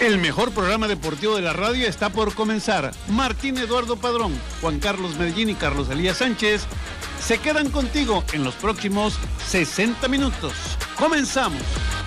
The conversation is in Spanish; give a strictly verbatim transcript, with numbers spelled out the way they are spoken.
El mejor programa deportivo de la radio está por comenzar. Martín Eduardo Padrón, Juan Carlos Medellín y Carlos Elías Sánchez se quedan contigo en los próximos sesenta minutos. ¡Comenzamos!